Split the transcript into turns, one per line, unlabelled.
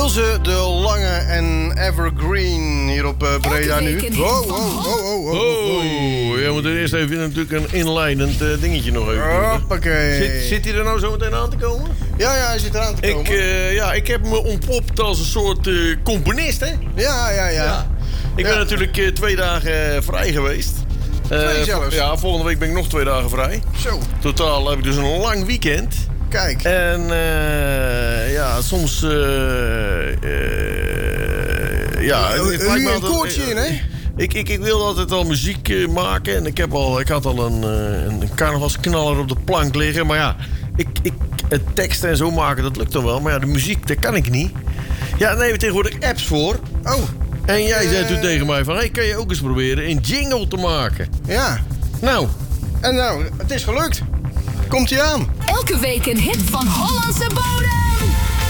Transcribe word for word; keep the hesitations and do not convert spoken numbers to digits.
Ilse de Lange en Evergreen hier op uh, Breda nu. Wow, wow, wow, wow, wow.
Oh, jij moet er eerst even natuurlijk een inleidend uh, dingetje nog even doen.
Hoppakee.
Zit, zit hij er nou zo meteen aan te komen?
Ja, ja, hij zit eraan te komen.
Ik, uh, ja, ik heb me ontpopt als een soort uh, componist, hè?
Ja, ja, ja.
ja. Ik ben
ja.
natuurlijk uh, twee dagen uh, vrij geweest.
Twee
uh,
zelfs?
Ja, volgende week ben ik nog twee dagen vrij.
Zo.
Totaal heb ik dus een lang weekend.
Kijk.
En uh, ja, soms... Uh, uh, ja,
uh, uh, een koortje in, hè?
Ik, ik, ik wilde altijd al muziek uh, maken. En ik, heb al, ik had al een, uh, een carnavalsknaller op de plank liggen. Maar ja, ik, ik, het teksten en zo maken, dat lukt dan wel. Maar ja, de muziek, dat kan ik niet. Ja, daar hebben we tegenwoordig apps voor.
Oh.
En jij zei
uh,
toen tegen mij van... Hey, kan je ook eens proberen een jingle te maken?
Ja.
Nou.
En nou, het is gelukt. Komt-ie aan.
Elke week een hit van Hollandse bodem.